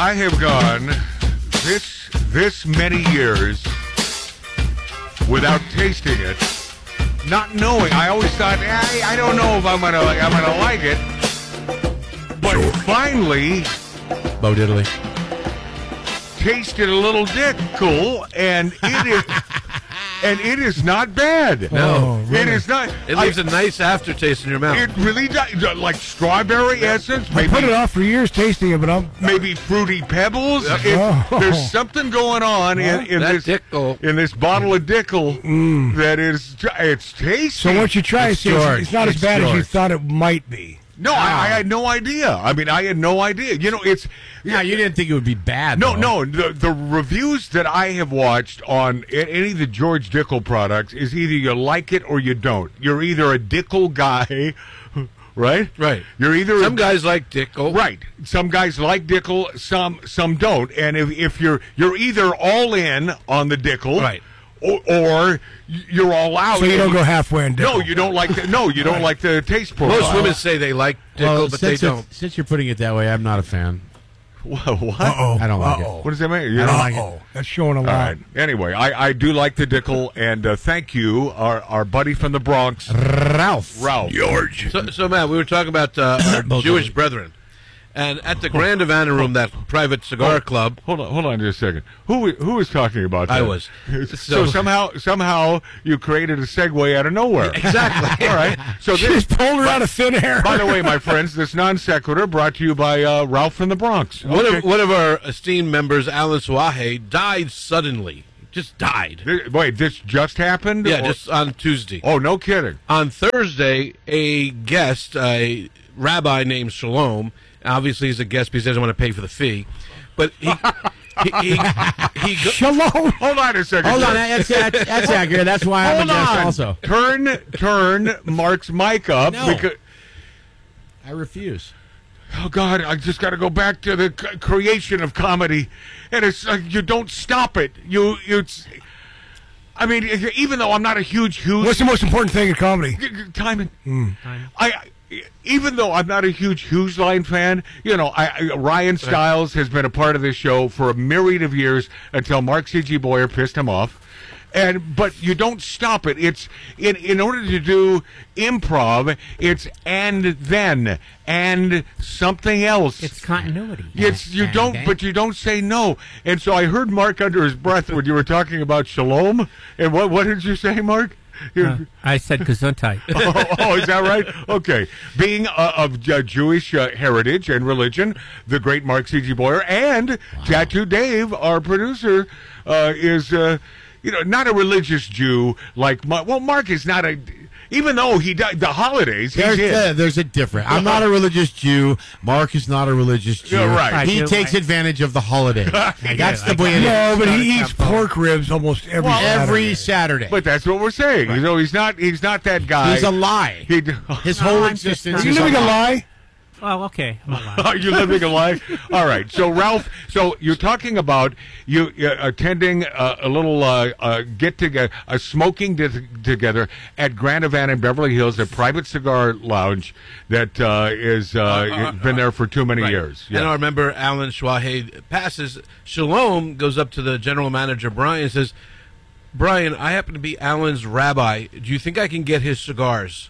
I have gone this many years without tasting it, not knowing. I always thought, I don't know if I'm gonna like it. But finally, Bo Diddley. tasted a little dick cool, and it is not bad. No, it is not. It leaves a nice aftertaste in your mouth. It really does, like strawberry essence. I put it off for years tasting it, but maybe fruity pebbles. Oh. There's something going on in that this Dickel. in this bottle of Dickel that is it's tasty. So once you try It's it, George. it's not as It's bad as you George. thought it might be. No, I had no idea. I mean, I had no idea. You know, it's Yeah, you didn't think it would be bad. no, though. no. The reviews that I have watched on any of the George Dickel products is either you like it or you don't. You're either a Dickel guy, right? Right. You're either Some guys like Dickel. right. Some guys like Dickel, some don't. And if you're either all in on the Dickel, Right. or you're all out. So you don't go halfway and No, you don't like the you don't like the taste profile. Most women say they like Dickel, Well, but they since don't. Since you're putting it that way, I'm not a fan. What? Uh-oh. I don't like it. What does that mean? You I don't know? like it. Uh-oh. That's showing a All lot. right. Anyway, I do like the Dickel, and thank you, our buddy from the Bronx, Ralph. George. So Matt, we were talking about our Jewish brethren. And at the Grand Havana Room, that private cigar club. Hold on just a second. Who was talking about that? I was. So somehow you created a segue out of nowhere. Exactly. All right. So Just pulled her out of thin air. by the way, my friends, this non sequitur brought to you by Ralph from the Bronx. Okay. One of our esteemed members, Alan Suahe, died suddenly. Just died. Wait, this just happened? Yeah, Or- just on Tuesday. Oh, no kidding. On Thursday, a guest, a rabbi named Shalom, obviously he's a guest because he doesn't want to pay for the fee, but he Shalom. Hold on a second. Hold on, that's accurate. That's why I'm a guest also. Turn Mark's mic up. No. Because, I refuse. oh, God, I just got to go back to the creation of comedy. And it's like you don't stop it. I mean, even though I'm not a huge... What's the most important thing in comedy? Timing. Even though I'm not a huge Hughes Line fan, you know, Ryan Stiles has been a part of this show for a myriad of years until Mark C.G. Boyer pissed him off. But you don't stop it. It's in order to do improv, it's and then and something else. It's continuity. But you don't say no. And so I heard Mark under his breath when you were talking about Shalom. And what did you say, Mark? I said Gesundheit. Oh, is that right? Okay. Being of Jewish heritage and religion, the great Mark C.G. Boyer and Tattoo Dave, our producer, is not a religious Jew like Mark. Well, Mark is not a. Even though he died, the holidays, he's in. There's a difference. I'm not a religious Jew. Mark is not a religious Jew. Yeah, right. He Right. takes advantage of the holidays. That's the way it is. No, but he eats pork ribs almost Every Saturday. But that's what we're saying. You know, he's not that guy. He's a lie. He, His whole I'm just existence Are you is living a lie. lie? Oh, okay. I'm not lying. Are you living a lie? All right. So, Ralph, you're talking about you attending a little get together, a smoking together at Grand Havana in Beverly Hills, a private cigar lounge that is been there for too many years. And our member, Alan Suahe, passes. Shalom goes up to the general manager, Brian, and says, Brian, I happen to be Alan's rabbi. Do you think I can get his cigars?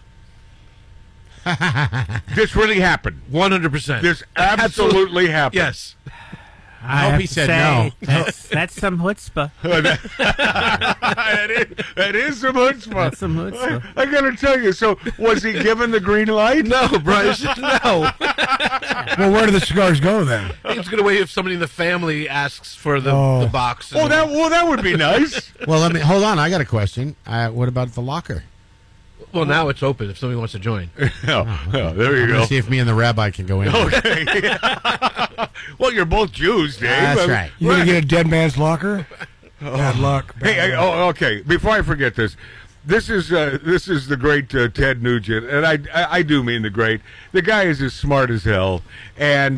This really happened. 100%. This absolutely happened. Yes. I hope have he to said say, no. That's some chutzpah. that is some chutzpah. That's some chutzpah. I got to tell you. So, was he given the green light? No, Brian said no. Well, where do the cigars go then? He's going to wait if somebody in the family asks for the box. Oh, that would be nice. Well, hold on. I got a question. What about the locker? Well, now it's open if somebody wants to join. Yeah, there you go. Let's see if me and the rabbi can go in. Okay. Well, you're both Jews, Dave. That's right. You gonna get a dead man's locker? Bad luck. Hey, okay. Before I forget this, This is the great Ted Nugent, and I do mean the great. The guy is as smart as hell, and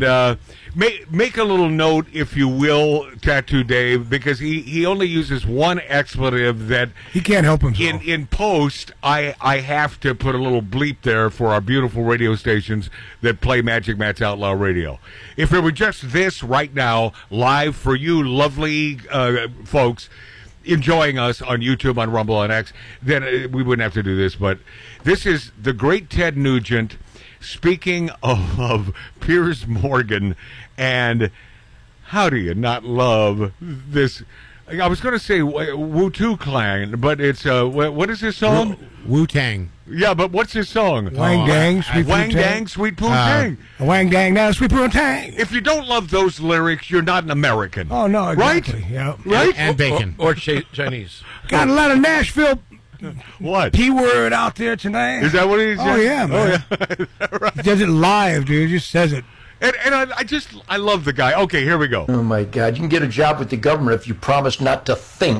make a little note, if you will, Tattoo Dave, because he only uses one expletive that He can't help himself. in post I have to put a little bleep there for our beautiful radio stations that play Magic Matt's Outlaw Radio. If it were just this right now, live for you lovely folks enjoying us on YouTube, on Rumble, on X, then we wouldn't have to do this. But this is the great Ted Nugent speaking of Piers Morgan, and how do you not love this? I was going to say Wu-Tang Clan, but it's what is his song? Wu-Tang. Yeah, but what's his song? Wang Dang, Sweet Wang Poontang. Dang, Sweet Poontang. Wang Dang, now Sweet Poontang. If you don't love those lyrics, you're not an American. Oh, no, exactly. Right? Yeah. Right? And bacon. Or Chinese. Got a lot of Nashville What? P-word out there tonight. Is that what he said? Oh, yeah, man. He does it live, dude. He just says it. And I love the guy. Okay, here we go. Oh my God, you can get a job with the government if you promise not to think.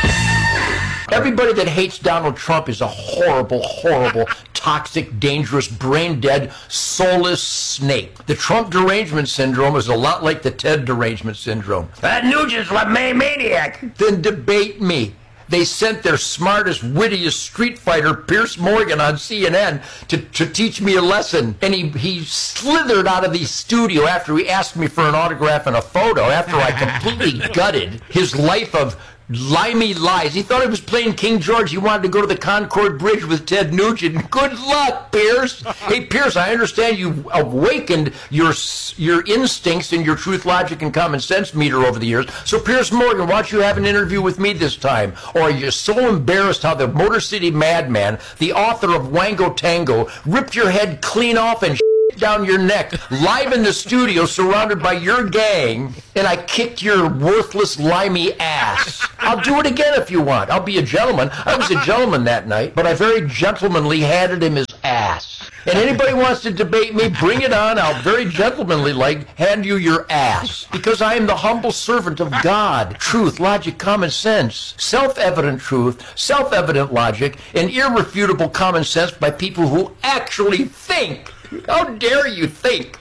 Everybody that hates Donald Trump is a horrible, horrible, toxic, dangerous, brain-dead, soulless snake. The Trump derangement syndrome is a lot like the Ted derangement syndrome. That Nugent's a maniac. Then debate me. They sent their smartest, wittiest street fighter, Piers Morgan, on CNN to teach me a lesson. And he slithered out of the studio after he asked me for an autograph and a photo, after I completely gutted his life of limey lies. He thought he was playing King George. He wanted to go to the Concord Bridge with Ted Nugent. Good luck, Piers. Hey, Piers, I understand you awakened your instincts and your truth, logic, and common sense meter over the years. So, Piers Morgan, why don't you have an interview with me this time? Or are you so embarrassed how the Motor City Madman, the author of Wango Tango, ripped your head clean off and down your neck, live in the studio, surrounded by your gang, and I kicked your worthless, limey ass. I'll do it again if you want. I'll be a gentleman. I was a gentleman that night, but I very gentlemanly handed him his ass. And anybody wants to debate me, bring it on. I'll very gentlemanly hand you your ass. Because I am the humble servant of God. Truth, logic, common sense. Self-evident truth, self-evident logic, and irrefutable common sense by people who actually think. How dare you think?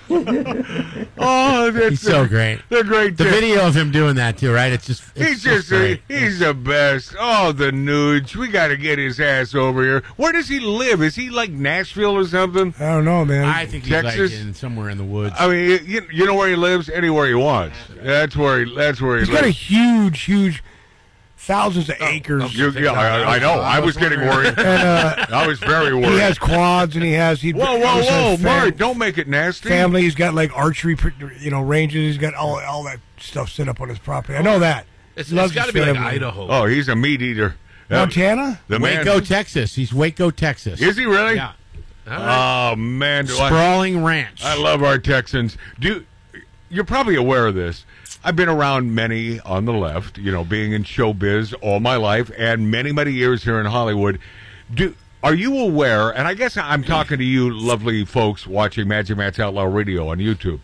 Oh, He's so great. The great The Ted. video of him doing that, too, right? It's great. He's the best. Oh, the Nuge. We got to get his ass over here. Where does he live? Is he like Nashville or something? I don't know, man. I think he's Texas? like somewhere in the woods. I mean, you know where he lives? Anywhere he wants. That's where he He's lives. got a huge, thousands of acres. I know. I was getting worried. And I was very worried. he has quads, and he has... Whoa, Mark, don't make it nasty. Family, he's got like archery, ranges. He's got all that stuff set up on his property. I know that. It's Loves got to his be like family. Idaho. Oh, he's a meat eater. Montana? The man. Waco, Texas. He's Waco, Texas. Is he really? Yeah. Oh, man. Sprawling ranch. I love our Texans. You're probably aware of this. I've been around many on the left, being in showbiz all my life and many, many years here in Hollywood. Are you aware, and I guess I'm talking to you lovely folks watching Magic Matt's Outlaw Radio on YouTube,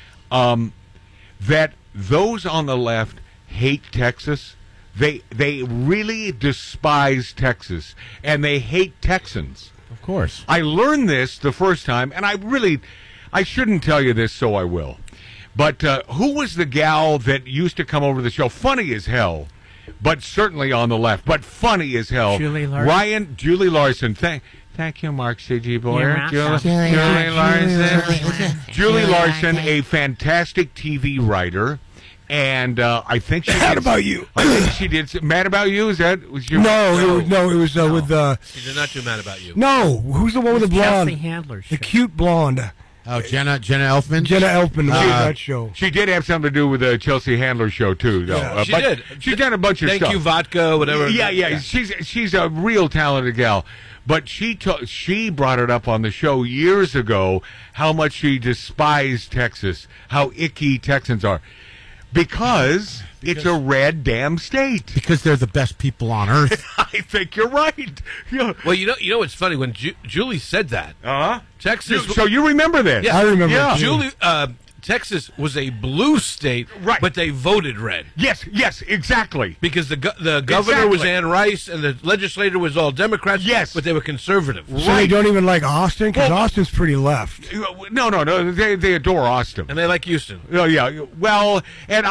that those on the left hate Texas? They really despise Texas, and they hate Texans. Of course. I learned this the first time, and I shouldn't tell you this, so I will. But who was the gal that used to come over the show? Funny as hell, but certainly on the left, but funny as hell. Julie Larson. Julie Larson. Thank you, Mark C.G. Boyer. You're Julie Larson. Julie Larson, a fantastic TV writer. And I think she Mad did, about you. I think she did. Mad about you? Is that was your? No, it was with She's not too mad about you. no. Who's the one with the blonde? Chelsea Handler. The cute blonde. Oh, Jenna Elfman? Jenna Elfman was on that show. She did have something to do with the Chelsea Handler show too, though. Yeah. She but did. She's done a bunch of Thank stuff. you, vodka, whatever. Yeah. She's a real talented gal. But she brought it up on the show years ago how much she despised Texas, how icky Texans are. Because it's a red damn state. Because they're the best people on earth. I think you're right. Yeah. Well, you know what's funny? When Julie said that, Uh-huh. Texas... So you remember that? Yeah. I remember Yeah. it, too. Julie, Texas was a blue state, Right. but they voted red. Yes, exactly. Because the governor was Exactly. Ann Rice and the legislator was all Democrats. Yes. But they were conservative. So they don't even like Austin because Well- Austin's pretty left. No. They adore Austin. And they like Houston. Oh yeah, well, and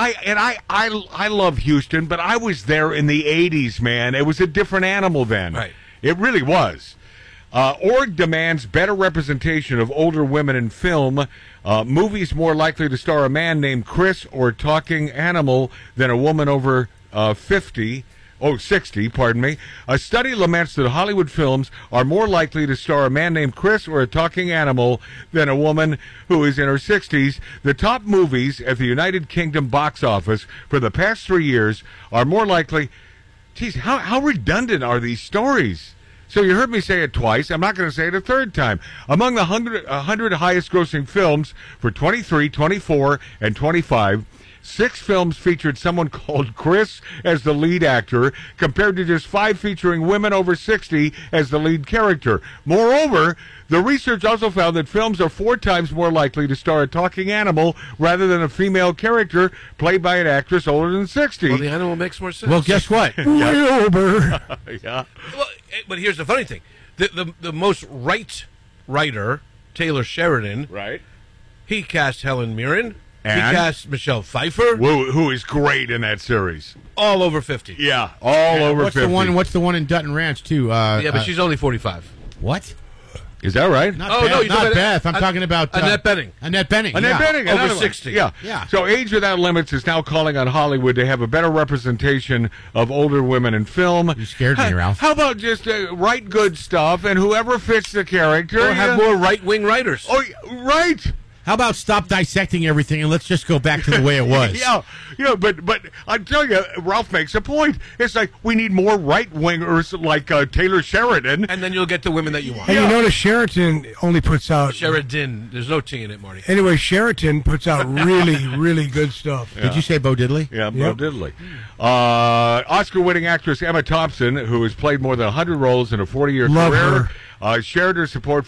I love Houston, but I was there in the '80s, man. It was a different animal then. Right. It really was. Org demands better representation of older women in film. Movies more likely to star a man named Chris or talking animal than a woman over 60. Pardon me. A study laments that Hollywood films are more likely to star a man named Chris or a talking animal than a woman who is in her 60s. The top movies at the United Kingdom box office for the past 3 years are more likely... Geez, how redundant are these stories? So you heard me say it twice. I'm not going to say it a third time. Among the 100 highest-grossing films for 23, 24, and 25... 6 films featured someone called Chris as the lead actor, compared to just 5 featuring women over 60 as the lead character. Moreover, the research also found that films are 4 times more likely to star a talking animal rather than a female character played by an actress older than 60. Well, the animal makes more sense. Well, guess what? Wilbur. Yeah. Well, but here's the funny thing: the most right writer, Taylor Sheridan, Right. he cast Helen Mirren. And? He cast Michelle Pfeiffer. Who is great in that series. All over 50. Yeah, all over What's 50. What's the one in Dutton Ranch too? Yeah, but she's only 45. what? Is that right? Not Oh, Beth, no, you're not talking about- Beth. I'm talking about Annette Bening. Annette Bening. Annette yeah. Bening, Over another one. 60. Yeah. Yeah. So Age Without Limits is now calling on Hollywood to have a better representation of older women in film. You scared me, Ralph. How about just write good stuff and whoever fits the character? Or have more right-wing writers. Oh, right. How about stop dissecting everything and let's just go back to the way it was? Yeah, but I tell you, Ralph makes a point. It's like we need more right wingers like Taylor Sheridan. And then you'll get the women that you want. And you notice Sheraton only puts out. Sheridan. There's no T in it, Marty. Anyway, Sheraton puts out really, really good stuff. Did you say Bo Diddley? Yeah, Yep. Bo Diddley. Oscar-winning actress Emma Thompson, who has played more than 100 roles in a 40-year Love career, her. shared her support